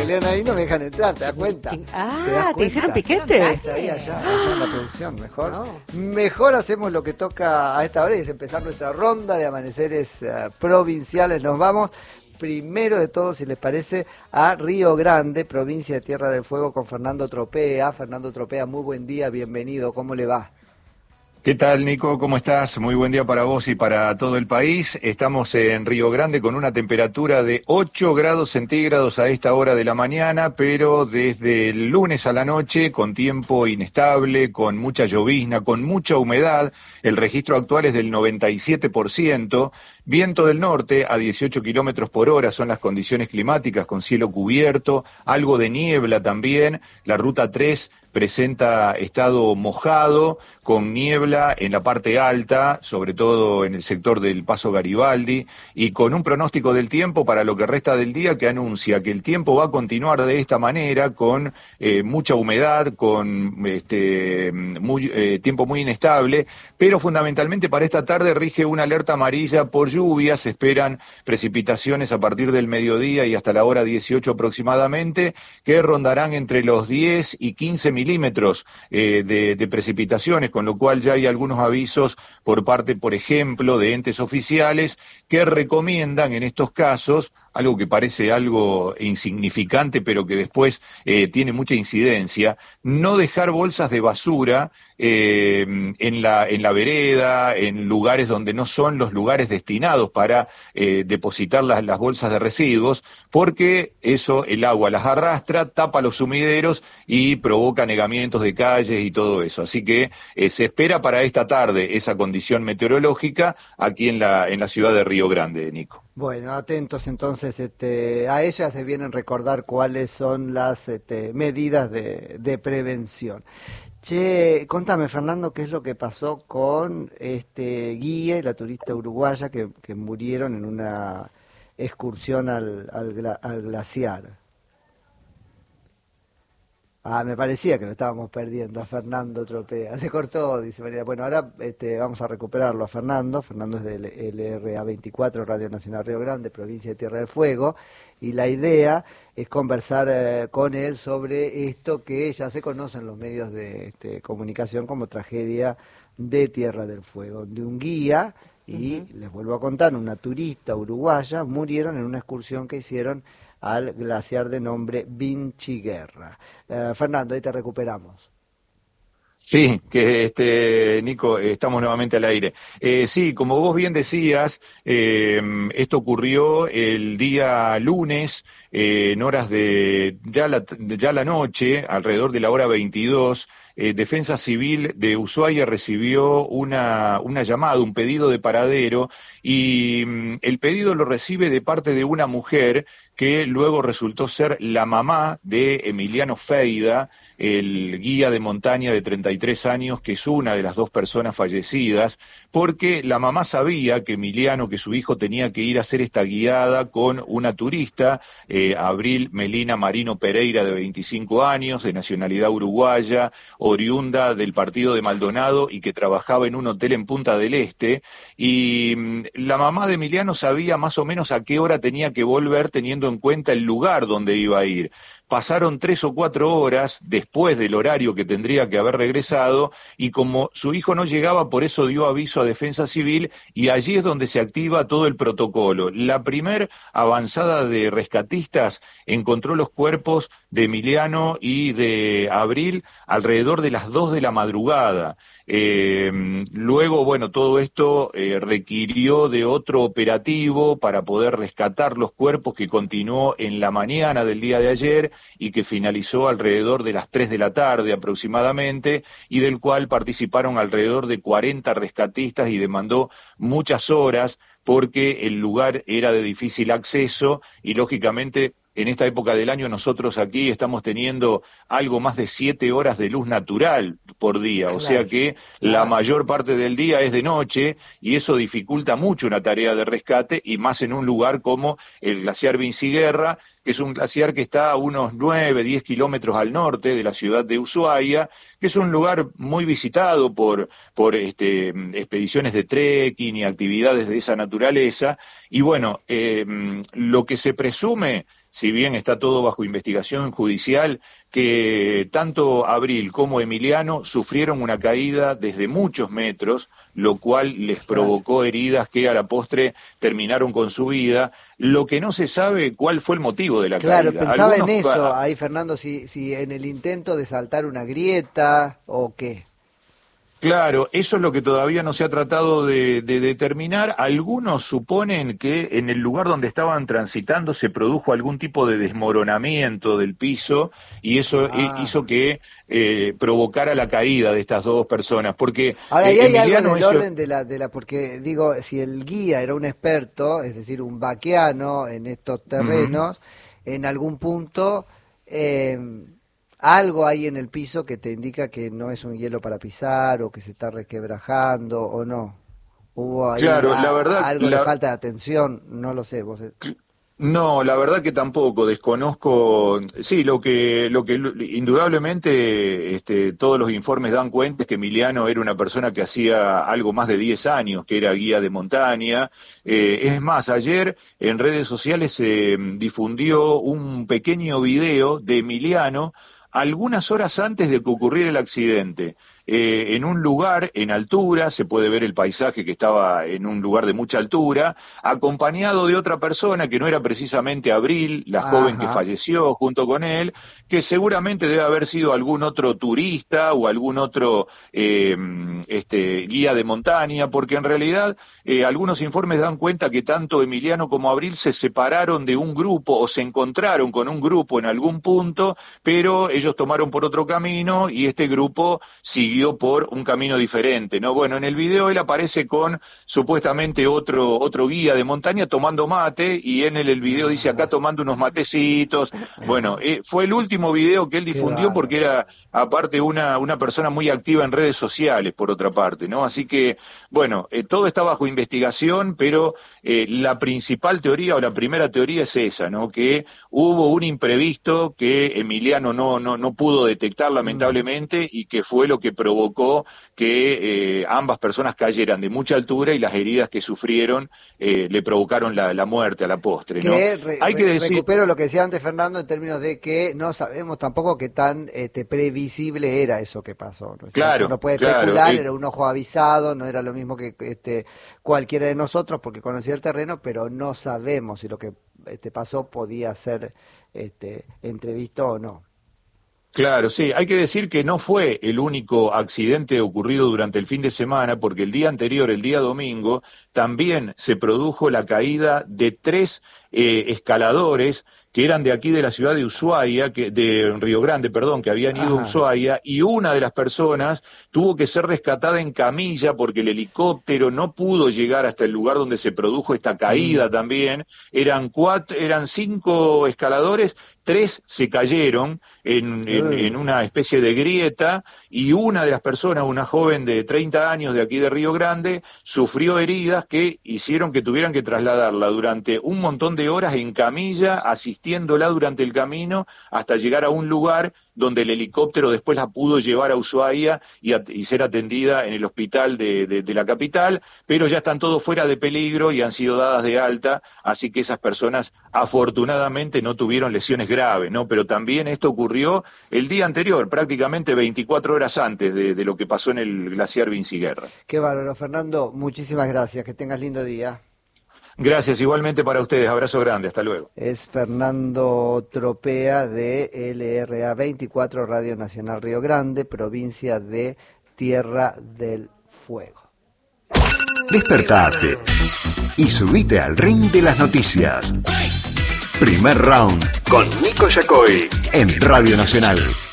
pelean ahí, no me dejan entrar, ¿te das cuenta? ¿Te hicieron piquete? Ahí, allá en la producción, mejor. No. Mejor hacemos lo que toca a esta hora y es empezar nuestra ronda de amaneceres provinciales. Nos vamos. Primero de todo, si les parece, a Río Grande, provincia de Tierra del Fuego, con Fernando Tropea. Fernando Tropea, muy buen día, bienvenido, ¿cómo le va? ¿Qué tal, Nico? ¿Cómo estás? Muy buen día para vos y para todo el país. Estamos en Río Grande con una temperatura de 8 grados centígrados a esta hora de la mañana, pero desde el lunes a la noche, con tiempo inestable, con mucha llovizna, con mucha humedad. El registro actual es del 97%. Viento del norte a 18 kilómetros por hora son las condiciones climáticas, con cielo cubierto, algo de niebla también. La ruta 3 presenta estado mojado, con niebla en la parte alta, sobre todo en el sector del Paso Garibaldi, y con un pronóstico del tiempo para lo que resta del día que anuncia que el tiempo va a continuar de esta manera, con mucha humedad, con tiempo muy inestable, pero fundamentalmente para esta tarde rige una alerta amarilla por lluvias. Se esperan precipitaciones a partir del mediodía y hasta la hora 18 aproximadamente, que rondarán entre los 10 y 15 milímetros de precipitaciones, con lo cual ya hay algunos avisos por parte, por ejemplo, de entes oficiales que recomiendan en estos casos, algo que parece algo insignificante, pero que después tiene mucha incidencia, no dejar bolsas de basura en la vereda, en lugares donde no son los lugares destinados para depositar las bolsas de residuos, porque eso, el agua las arrastra, tapa los sumideros y provoca anegamientos de calles y todo eso. Así que se espera para esta tarde esa condición meteorológica aquí en la ciudad de Río Grande, Nico. Bueno, atentos entonces, a ella se vienen a recordar cuáles son las medidas de prevención. Che, contame, Fernando, qué es lo que pasó con Guille, la turista uruguaya que murieron en una excursión al glaciar. Me parecía que lo estábamos perdiendo a Fernando Tropea. Se cortó, dice María. Bueno, ahora vamos a recuperarlo a Fernando. Fernando es del LRA24, Radio Nacional Río Grande, provincia de Tierra del Fuego. Y la idea es conversar con él sobre esto que ya se conoce en los medios de comunicación como tragedia de Tierra del Fuego, de un guía y, les vuelvo a contar, una turista uruguaya murieron en una excursión que hicieron al glaciar de nombre Vinciguerra. Fernando, ahí te recuperamos. Sí, que Nico, estamos nuevamente al aire. Sí, como vos bien decías, esto ocurrió el día lunes, en horas de ya la noche, alrededor de la hora 22. Defensa Civil de Ushuaia recibió una llamada, un pedido de paradero, y el pedido lo recibe de parte de una mujer que luego resultó ser la mamá de Emiliano Feida, el guía de montaña de 33 años, que es una de las dos personas fallecidas, porque la mamá sabía que Emiliano, que su hijo, tenía que ir a hacer esta guiada con una turista, Abril Melina Marino Pereira, de 25 años, de nacionalidad uruguaya, oriunda del partido de Maldonado y que trabajaba en un hotel en Punta del Este, y la mamá de Emiliano sabía más o menos a qué hora tenía que volver, teniendo en cuenta el lugar donde iba a ir. Pasaron 3 o 4 horas después del horario que tendría que haber regresado, y como su hijo no llegaba, por eso dio aviso a Defensa Civil, y allí es donde se activa todo el protocolo. La primer avanzada de rescatistas encontró los cuerpos de Emiliano y de Abril alrededor de las 2 de la madrugada. Luego, bueno, todo esto requirió de otro operativo para poder rescatar los cuerpos, que continuó en la mañana del día de ayer y que finalizó alrededor de las 3 de la tarde aproximadamente, y del cual participaron alrededor de 40 rescatistas y demandó muchas horas porque el lugar era de difícil acceso y, lógicamente, en esta época del año nosotros aquí estamos teniendo algo más de 7 horas de luz natural por día, o sea que la mayor parte del día es de noche, y eso dificulta mucho una tarea de rescate, y más en un lugar como el glaciar Vinciguerra, que es un glaciar que está a unos 9, 10 kilómetros al norte de la ciudad de Ushuaia, que es un lugar muy visitado por expediciones de trekking y actividades de esa naturaleza. Y bueno, lo que se presume si bien está todo bajo investigación judicial, que tanto Abril como Emiliano sufrieron una caída desde muchos metros, lo cual les provocó heridas que a la postre terminaron con su vida. Lo que no se sabe cuál fue el motivo de la caída. Claro, pensaba en eso ahí, Fernando, si en el intento de saltar una grieta o qué. Claro, eso es lo que todavía no se ha tratado de determinar. Algunos suponen que en el lugar donde estaban transitando se produjo algún tipo de desmoronamiento del piso y eso hizo que provocara la caída de estas dos personas. Porque ahora, ahí hay algo en el orden de la, porque digo, si el guía era un experto, es decir, un vaqueano en estos terrenos, en algún punto algo hay en el piso que te indica que no es un hielo para pisar o que se está resquebrajando o no. Hubo ahí la verdad, algo de falta de atención, no lo sé. Vos... No, la verdad que tampoco, desconozco. Sí, lo que indudablemente todos los informes dan cuenta es que Emiliano era una persona que hacía algo más de 10 años, que era guía de montaña. Es más, ayer en redes sociales se difundió un pequeño video de Emiliano algunas horas antes de que ocurriera el accidente. En un lugar en altura, se puede ver el paisaje que estaba en un lugar de mucha altura, acompañado de otra persona que no era precisamente Abril, la joven que falleció junto con él, que seguramente debe haber sido algún otro turista o algún otro guía de montaña, porque en realidad algunos informes dan cuenta que tanto Emiliano como Abril se separaron de un grupo o se encontraron con un grupo en algún punto, pero ellos tomaron por otro camino y este grupo siguió por un camino diferente, ¿no? Bueno, en el video él aparece con supuestamente otro guía de montaña tomando mate y en el video dice acá tomando unos matecitos. Bueno, fue el último video que él difundió porque era aparte una persona muy activa en redes sociales, por otra parte, ¿no? Así que, bueno, todo está bajo investigación, pero la principal teoría o la primera teoría es esa, ¿no? Que hubo un imprevisto que Emiliano no pudo detectar lamentablemente y que fue lo que provocó que ambas personas cayeran de mucha altura y las heridas que sufrieron le provocaron la muerte a la postre, ¿no? Hay que decir... Recupero lo que decía antes Fernando en términos de que no sabemos tampoco qué tan previsible era eso que pasó, ¿no? Claro, uno puede especular, era un ojo avisado, no era lo mismo que cualquiera de nosotros porque conocía el terreno, pero no sabemos si lo que pasó podía ser entrevisto o no. Claro, sí, hay que decir que no fue el único accidente ocurrido durante el fin de semana, porque el día anterior, el día domingo, también se produjo la caída de 3 escaladores que eran de aquí de la ciudad de Ushuaia, de Río Grande, perdón, que habían ido a Ushuaia, y una de las personas tuvo que ser rescatada en camilla porque el helicóptero no pudo llegar hasta el lugar donde se produjo esta caída también. Eran 5 escaladores, 3 se cayeron en una especie de grieta y una de las personas, una joven de 30 años de aquí de Río Grande, sufrió heridas que hicieron que tuvieran que trasladarla durante un montón de horas en camilla, asistiéndola durante el camino hasta llegar a un lugar donde el helicóptero después la pudo llevar a Ushuaia y ser atendida en el hospital de la capital, pero ya están todos fuera de peligro y han sido dadas de alta, así que esas personas afortunadamente no tuvieron lesiones graves, ¿no? Pero también esto ocurrió el día anterior, prácticamente 24 horas antes de lo que pasó en el glaciar Vinciguerra. Qué bárbaro, Fernando, muchísimas gracias, que tengas lindo día. Gracias, igualmente para ustedes, abrazo grande, hasta luego. Es Fernando Tropea de LRA 24, Radio Nacional Río Grande, provincia de Tierra del Fuego. Despertate y subite al ring de las noticias. Primer round con Nico Yacoy en Radio Nacional.